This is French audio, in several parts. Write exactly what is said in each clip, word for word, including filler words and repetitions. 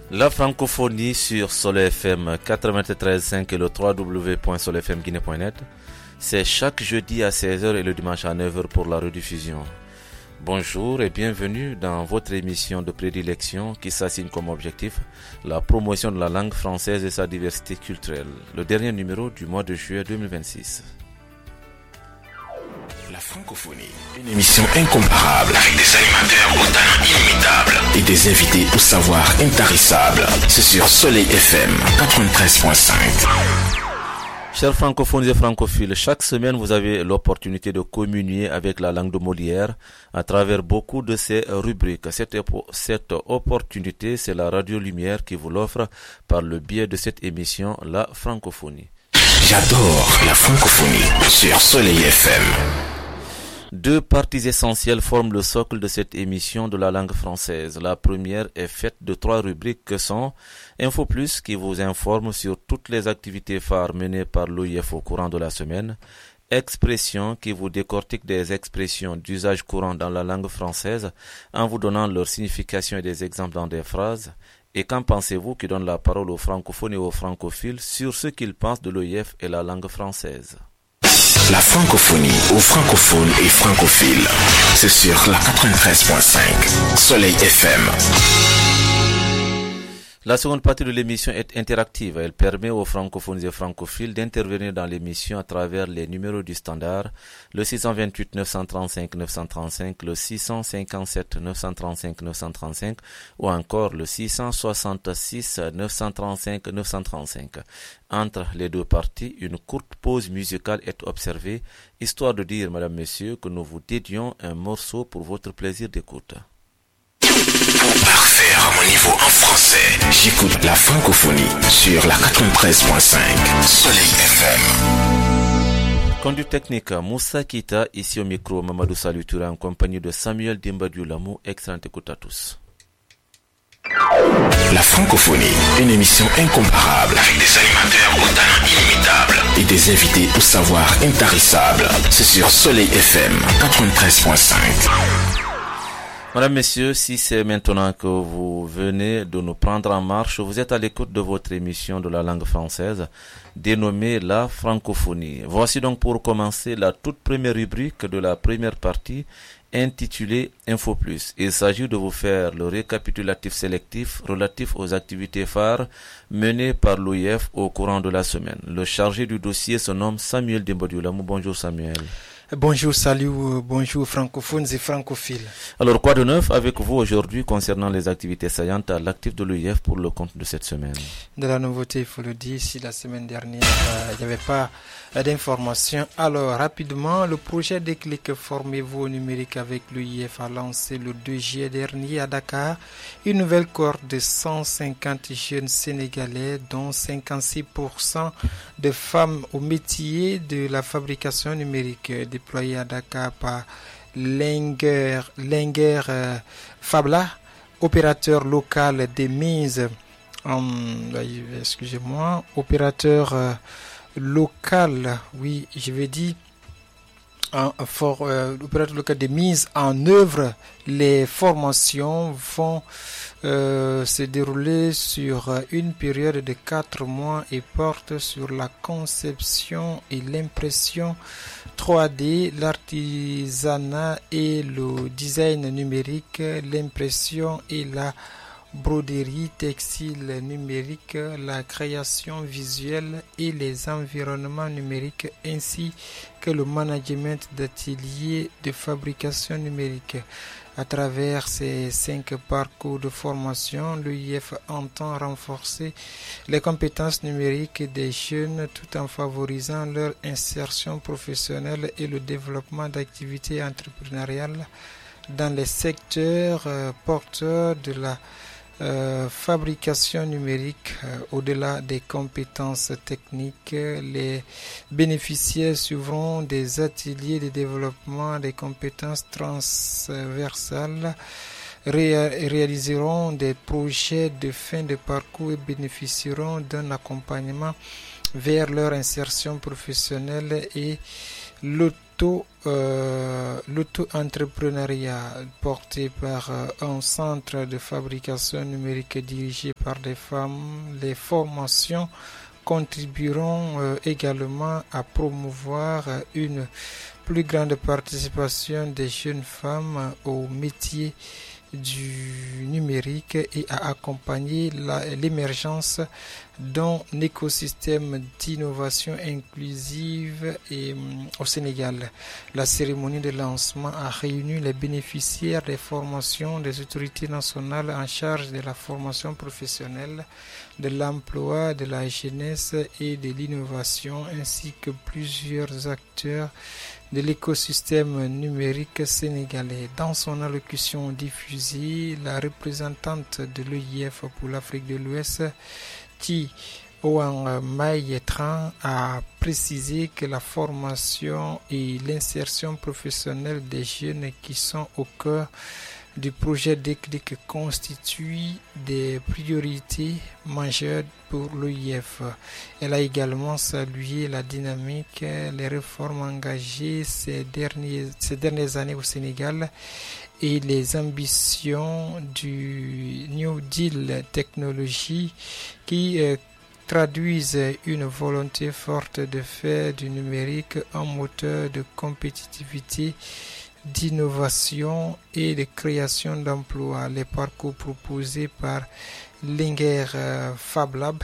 La francophonie sur Soleil F M quatre-vingt-treize virgule cinq et le w w w point soleil f m guinée point net, c'est chaque jeudi à seize heures et le dimanche à neuf heures pour la rediffusion. Bonjour et bienvenue dans votre émission de prédilection qui s'assigne comme objectif la promotion de la langue française et sa diversité culturelle, le dernier numéro du mois de juillet deux mille vingt-six. La francophonie, une émission incomparable avec des animateurs au talent inimitable et des invités au savoir intarissable. C'est sur Soleil F M quatre-vingt-treize virgule cinq. Chers francophones et francophiles, chaque semaine vous avez l'opportunité de communier avec la langue de Molière à travers beaucoup de ses rubriques. Cette, cette opportunité, c'est la Radio Lumière qui vous l'offre par le biais de cette émission, la francophonie. J'adore la francophonie sur Soleil F M. Deux parties essentielles forment le socle de cette émission de la langue française. La première est faite de trois rubriques que sont Info Plus qui vous informe sur toutes les activités phares menées par l'O I F au courant de la semaine, Expression qui vous décortique des expressions d'usage courant dans la langue française en vous donnant leur signification et des exemples dans des phrases, et Qu'en pensez-vous qui donne la parole aux francophones et aux francophiles sur ce qu'ils pensent de l'O I F et la langue française. La francophonie aux francophones et francophiles, c'est sur la quatre-vingt-treize virgule cinq, Soleil F M. La seconde partie de l'émission est interactive. Elle permet aux francophones et francophiles d'intervenir dans l'émission à travers les numéros du standard, le six cent vingt-huit neuf cent trente-cinq neuf cent trente-cinq, le six cent cinquante-sept neuf cent trente-cinq neuf cent trente-cinq ou encore le six cent soixante-six neuf cent trente-cinq neuf cent trente-cinq. Entre les deux parties, une courte pause musicale est observée, histoire de dire, mesdames, messieurs, que nous vous dédions un morceau pour votre plaisir d'écoute. Pour parfaire mon niveau en français, j'écoute la francophonie sur la quatre-vingt-treize virgule cinq, Soleil F M. Conduit technique, Moussa Kita, ici au micro, Mamadou Salutura en compagnie de Samuel Dimbadiou Lamou. Excellente écoute à tous. La francophonie, une émission incomparable avec des animateurs au talent inimitable et des invités au savoir intarissable. C'est sur Soleil F M quatre-vingt-treize virgule cinq. Madame, Messieurs, si c'est maintenant que vous venez de nous prendre en marche, vous êtes à l'écoute de votre émission de la langue française, dénommée la francophonie. Voici donc pour commencer la toute première rubrique de la première partie, intitulée Info Plus. Il s'agit de vous faire le récapitulatif sélectif relatif aux activités phares menées par l'O I F au courant de la semaine. Le chargé du dossier se nomme Samuel Dimbadiou Lamou. Bonjour Samuel. Bonjour, salut, bonjour francophones et francophiles. Alors, quoi de neuf avec vous aujourd'hui concernant les activités saillantes à l'actif de l'O I F pour le compte de cette semaine? De la nouveauté, il faut le dire, si la semaine dernière, euh, il n'y avait pas euh, d'informations. Alors, rapidement, le projet Déclic Formez-vous au numérique avec l'O I F a lancé le deux juillet dernier à Dakar une nouvelle cohorte de cent cinquante jeunes sénégalais, dont cinquante-six pour cent de femmes au métier de la fabrication numérique, déployé à Dakar par Lenger, Lenger euh, Fabla, opérateur local des mises, en, excusez-moi, opérateur euh, local, oui, je vais dire, en, for, euh, opérateur local des mises en œuvre. Les formations vont euh, se dérouler sur une période de quatre mois et portent sur la conception et l'impression trois D, l'artisanat et le design numérique, l'impression et la broderie textile numérique, la création visuelle et les environnements numériques, ainsi que le management d'ateliers de fabrication numérique. À travers ces cinq parcours de formation, l'O I F entend renforcer les compétences numériques des jeunes tout en favorisant leur insertion professionnelle et le développement d'activités entrepreneuriales dans les secteurs euh, porteurs de la Euh, fabrication numérique. Euh, au-delà des compétences techniques, les bénéficiaires suivront des ateliers de développement des compétences transversales, ré- réaliseront des projets de fin de parcours et bénéficieront d'un accompagnement vers leur insertion professionnelle et l'auto, euh, l'auto-entrepreneuriat porté par euh, un centre de fabrication numérique dirigé par des femmes. Les formations contribueront euh, également à promouvoir euh, une plus grande participation des jeunes femmes au métier du numérique et à accompagner la, l'émergence d'un écosystème d'innovation inclusive et, um, au Sénégal. La cérémonie de lancement a réuni les bénéficiaires des formations des autorités nationales en charge de la formation professionnelle, de l'emploi, de la jeunesse et de l'innovation, ainsi que plusieurs acteurs de l'écosystème numérique sénégalais. Dans son allocution diffusée, la représentante de l'E I F pour l'Afrique de l'Ouest, Thi Oang Maïetran, a précisé que la formation et l'insertion professionnelle des jeunes qui sont au cœur du projet Déclic constituent des priorités majeures pour l'O I F. Elle a également salué la dynamique, les réformes engagées ces, derniers, ces dernières années au Sénégal et les ambitions du New Deal technologie qui euh, traduisent une volonté forte de faire du numérique un moteur de compétitivité, d'innovation et de création d'emplois. Les parcours proposés par Linger euh, Fab Lab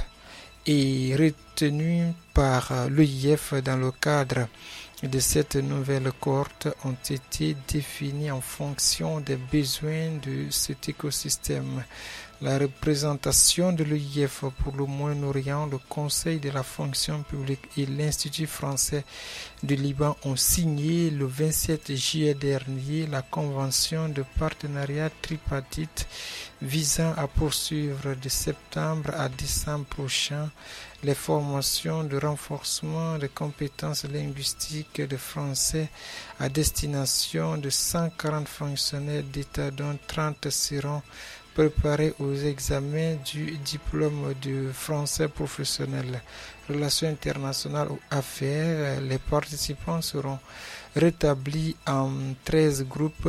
et retenus par euh, l'E I F dans le cadre de cette nouvelle cohorte ont été définis en fonction des besoins de cet écosystème. La représentation de l'E I F pour le Moyen-Orient, le Conseil de la fonction publique et l'Institut français du Liban ont signé le vingt-sept juillet dernier la convention de partenariat tripartite visant à poursuivre de septembre à décembre prochain les formations de renforcement des compétences linguistiques de français à destination de cent quarante fonctionnaires d'État, dont trente seront préparés aux examens du diplôme de français professionnel. Relations internationales ou affaires, les participants seront rétablis en treize groupes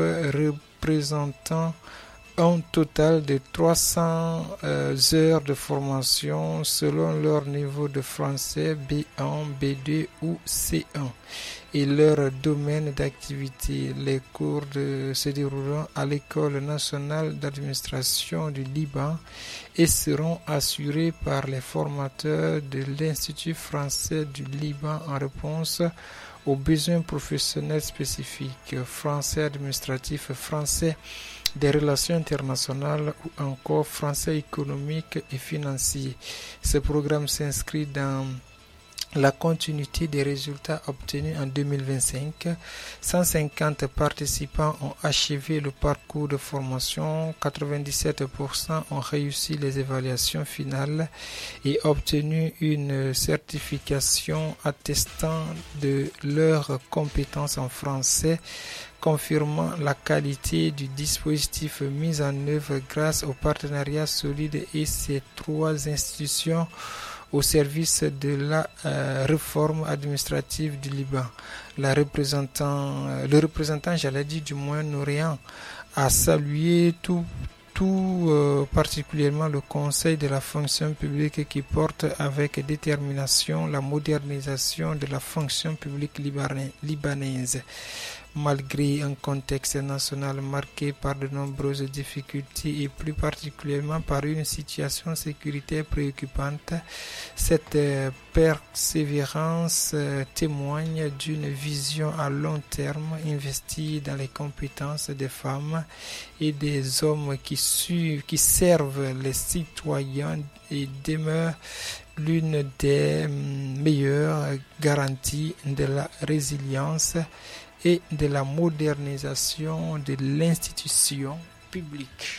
représentant un total de trois cents euh, heures de formation selon leur niveau de français B un, B deux ou C un et leur domaine d'activité. Les cours de, se dérouleront à l'École nationale d'administration du Liban et seront assurés par les formateurs de l'Institut français du Liban en réponse aux besoins professionnels spécifiques, français administratif, français des relations internationales ou encore français économique et financier. Ce programme s'inscrit dans la continuité des résultats obtenus en deux mille vingt-cinq. cent cinquante participants ont achevé le parcours de formation, quatre-vingt-dix-sept pour cent ont réussi les évaluations finales et obtenu une certification attestant de leurs compétences en français, confirmant la qualité du dispositif mis en œuvre grâce au partenariat solide et ces trois institutions au service de la euh, réforme administrative du Liban. La représentant, euh, le représentant, j'allais dire, du Moyen-Orient a salué tout, tout euh, particulièrement le Conseil de la fonction publique qui porte avec détermination la modernisation de la fonction publique libanaise. Malgré un contexte national marqué par de nombreuses difficultés et plus particulièrement par une situation sécuritaire préoccupante, cette persévérance témoigne d'une vision à long terme investie dans les compétences des femmes et des hommes qui, suivent, qui servent les citoyens et demeure l'une des meilleures garanties de la résilience et de la modernisation de l'institution publique.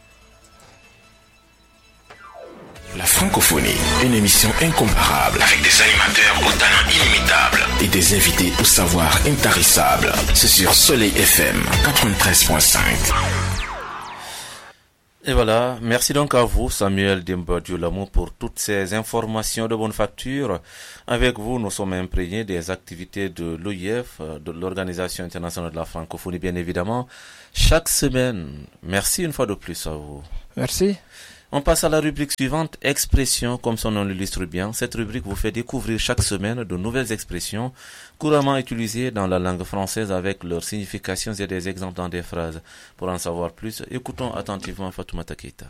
La francophonie, une émission incomparable avec des animateurs au talent inimitable et des invités au savoir intarissable. C'est sur Soleil F M quatre-vingt-treize point cinq. Et voilà, merci donc à vous Samuel Demba-Diolamo pour toutes ces informations de bonne facture. Avec vous, nous sommes imprégnés des activités de l'O I F, de l'Organisation internationale de la francophonie bien évidemment, chaque semaine. Merci une fois de plus à vous. Merci. On passe à la rubrique suivante, expressions, comme son nom l'illustre bien. Cette rubrique vous fait découvrir chaque semaine de nouvelles expressions couramment utilisées dans la langue française avec leurs significations et des exemples dans des phrases. Pour en savoir plus, écoutons attentivement Fatoumata Keita.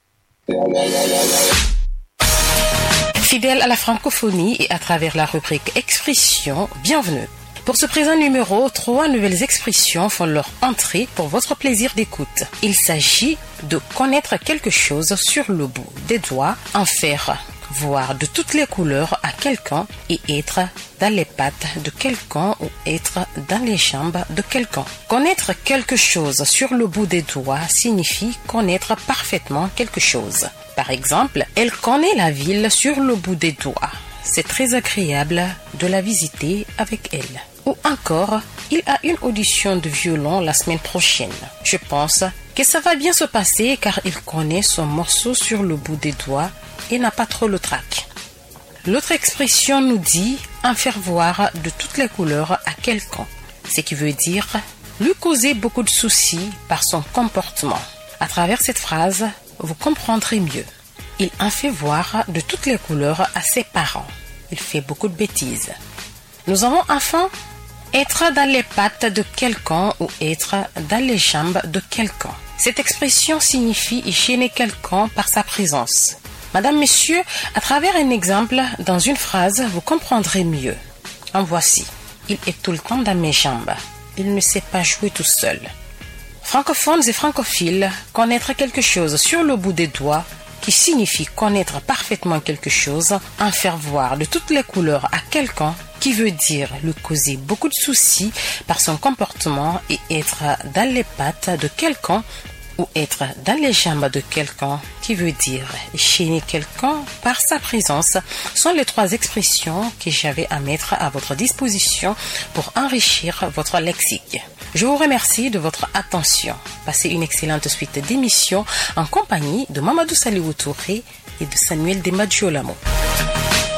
Fidèle à la francophonie et à travers la rubrique expressions, bienvenue. Pour ce présent numéro, trois nouvelles expressions font leur entrée pour votre plaisir d'écoute. Il s'agit de connaître quelque chose sur le bout des doigts, en faire voir de toutes les couleurs à quelqu'un et être dans les pattes de quelqu'un ou être dans les jambes de quelqu'un. Connaître quelque chose sur le bout des doigts signifie connaître parfaitement quelque chose. Par exemple, elle connaît la ville sur le bout des doigts. C'est très agréable de la visiter avec elle. Ou encore, il a une audition de violon la semaine prochaine. Je pense que ça va bien se passer car il connaît son morceau sur le bout des doigts et n'a pas trop le trac. L'autre expression nous dit en faire voir de toutes les couleurs à quelqu'un, ce qui veut dire lui causer beaucoup de soucis par son comportement. À travers cette phrase, vous comprendrez mieux. Il en fait voir de toutes les couleurs à ses parents. Il fait beaucoup de bêtises. Nous avons enfin être dans les pattes de quelqu'un ou être dans les jambes de quelqu'un. Cette expression signifie gêner quelqu'un par sa présence. Madame, Monsieur, à travers un exemple dans une phrase, vous comprendrez mieux. En voici. Il est tout le temps dans mes jambes. Il ne sait pas jouer tout seul. Francophones et francophiles, connaître quelque chose sur le bout des doigts, qui signifie connaître parfaitement quelque chose, en faire voir de toutes les couleurs à quelqu'un, qui veut dire lui causer beaucoup de soucis par son comportement et être dans les pattes de quelqu'un ou être dans les jambes de quelqu'un, qui veut dire gêner quelqu'un par sa présence, sont les trois expressions que j'avais à mettre à votre disposition pour enrichir votre lexique. Je vous remercie de votre attention. Passez une excellente suite d'émissions en compagnie de Mamadou Saliou Touré et de Samuel Demba-Diolamo.